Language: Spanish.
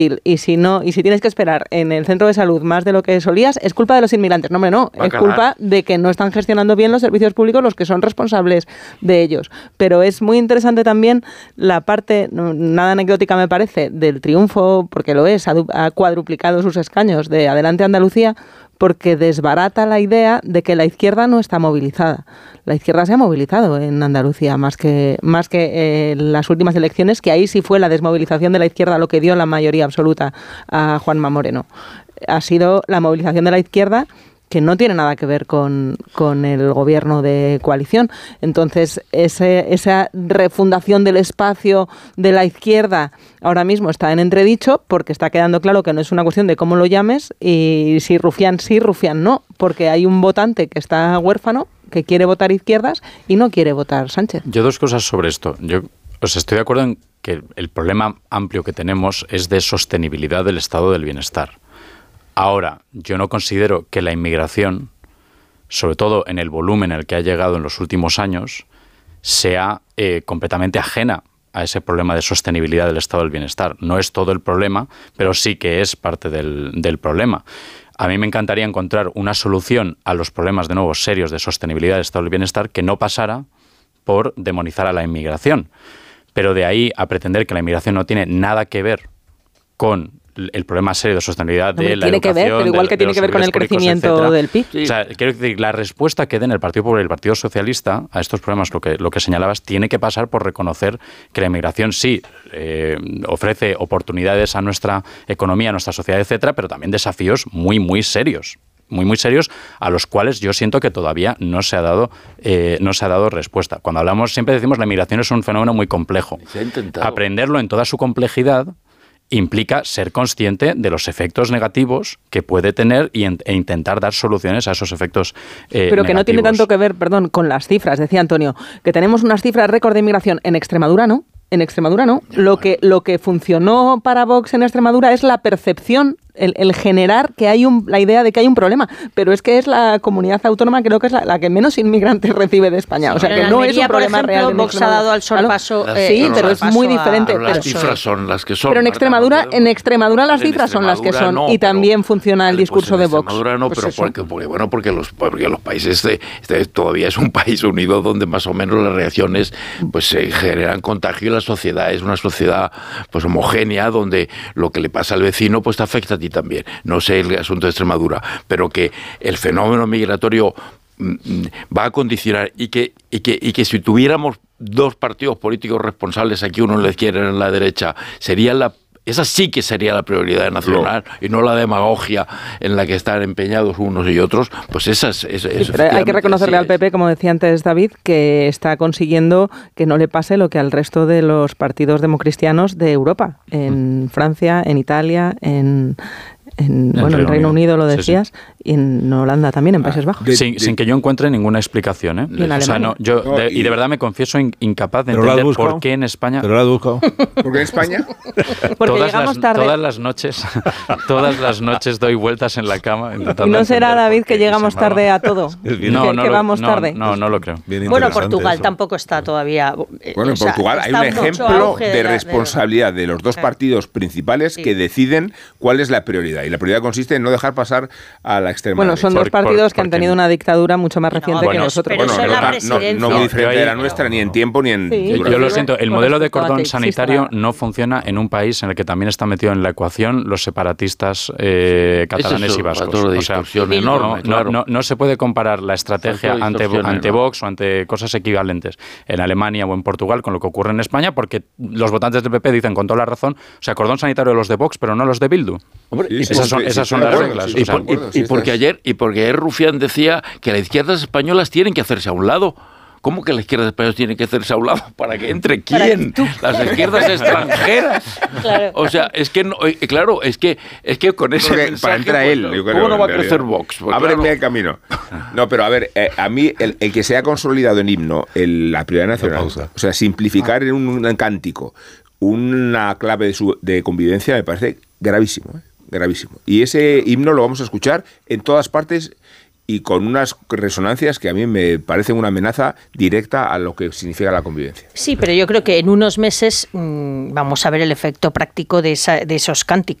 y si tienes que esperar en el centro de salud más de lo que solías, es culpa de los inmigrantes. No, hombre, no. Es culpa de que no están gestionando bien los servicios públicos los que son responsables de ellos. Pero es muy interesante también la parte, nada anecdótica me parece, del triunfo, porque lo es, ha cuadruplicado sus escaños de Adelante Andalucía, porque desbarata la idea de que la izquierda no está movilizada. La izquierda se ha movilizado en Andalucía más que en las últimas elecciones, que ahí sí fue la desmovilización de la izquierda lo que dio la mayoría absoluta a Juanma Moreno. Ha sido la movilización de la izquierda que no tiene nada que ver con el gobierno de coalición. Entonces, esa refundación del espacio de la izquierda ahora mismo está en entredicho, porque está quedando claro que no es una cuestión de cómo lo llames y si rufián sí, rufián no, porque hay un votante que está huérfano, que quiere votar izquierdas y no quiere votar Sánchez. Yo dos cosas sobre esto. Yo estoy de acuerdo en que el problema amplio que tenemos es de sostenibilidad del estado del bienestar. Ahora, yo no considero que la inmigración, sobre todo en el volumen en el que ha llegado en los últimos años, sea completamente ajena a ese problema de sostenibilidad del estado del bienestar. No es todo el problema, pero sí que es parte del problema. A mí me encantaría encontrar una solución a los problemas, de nuevo, serios de sostenibilidad del estado del bienestar que no pasara por demonizar a la inmigración. Pero de ahí a pretender que la inmigración no tiene nada que ver con el problema serio de sostenibilidad de la educación, tiene que ver, pero igual que tiene que ver con el crecimiento del PIB. Sí. O sea, quiero decir, la respuesta que den el Partido Popular y el Partido Socialista a estos problemas, lo que señalabas, tiene que pasar por reconocer que la inmigración sí ofrece oportunidades a nuestra economía, a nuestra sociedad, etcétera, pero también desafíos muy, muy serios. Muy serios, a los cuales yo siento que todavía no se ha dado respuesta. Cuando hablamos, siempre decimos la inmigración es un fenómeno muy complejo. Aprenderlo en toda su complejidad implica ser consciente de los efectos negativos que puede tener e intentar dar soluciones a esos efectos Pero que negativos. no tiene tanto que ver, con las cifras, decía Antonio, que tenemos unas cifras récord de inmigración en Extremadura, ¿no? En Extremadura no. Lo que funcionó para Vox en Extremadura es la percepción, el generar que hay la idea de que hay un problema. Pero es que es la comunidad autónoma, creo que es la que menos inmigrantes recibe de España. O sea, que no es un problema real. En Vox ha dado al sorpaso. Sí, pero es muy diferente. Las cifras son las que son. Pero en Extremadura las cifras son las que son. No, y también funciona el discurso de Vox. En Extremadura no, pero porque los países todavía es un país unido donde más o menos las reacciones pues se generan contagio y la sociedad es una sociedad pues homogénea donde lo que le pasa al vecino pues te afecta a ti también. No sé el asunto de Extremadura, pero que el fenómeno migratorio va a condicionar y que si tuviéramos dos partidos políticos responsables, aquí uno en la izquierda y uno en la derecha, esa sí que sería la prioridad nacional y no la demagogia en la que están empeñados unos y otros, pues pero hay que reconocerle al PP, como decía antes David, que está consiguiendo que no le pase lo que al resto de los partidos democristianos de Europa, en Francia, en Italia, en Reino Unido, lo decías, sí. Y en Holanda también, en Países Bajos. Sin que yo encuentre ninguna explicación, ¿eh? O sea, y de verdad me confieso incapaz de entender por qué en España... ¿Pero lo has buscado? ¿Por qué en España? Porque llegamos tarde. Todas las noches doy vueltas en la cama intentando... ¿Y no será, David, que llegamos tarde a todo? Que vamos tarde. No lo creo. Bueno, Portugal tampoco está todavía... Bueno, en Portugal hay un ejemplo de responsabilidad de los dos partidos principales que deciden cuál es la prioridad. Y la prioridad consiste en no dejar pasar a la extrema derecha. Son dos partidos que han tenido una dictadura mucho más reciente que nosotros. No muy diferente de la nuestra, ni en tiempo ni en... Yo lo siento, el modelo de cordón sanitario no funciona en un país en el que también está metido en la ecuación los separatistas catalanes y vascos. O sea, no se puede comparar la estrategia ante Vox o ante cosas equivalentes en Alemania o en Portugal con lo que ocurre en España, porque los votantes del PP dicen con toda la razón, o sea, cordón sanitario los de Vox, pero no los de Bildu. Esas son las reglas. Y porque ayer Rufián decía que las izquierdas españolas tienen que hacerse a un lado. ¿Cómo que las izquierdas españolas tienen que hacerse a un lado? ¿Para que entre quién? Las izquierdas extranjeras. Claro. O sea, es que no, claro, es que con ese mensaje, para entrar él, ¿cómo no va a crecer Vox? Pues ábreme el camino. No, pero a ver, a mí el que se ha consolidado en himno la prioridad nacional, o sea, simplificar en un cántico una clave de convivencia me parece gravísimo, gravísimo. Y ese himno lo vamos a escuchar en todas partes y con unas resonancias que a mí me parecen una amenaza directa a lo que significa la convivencia. Sí, pero yo creo que en unos meses vamos a ver el efecto práctico de esos cánticos.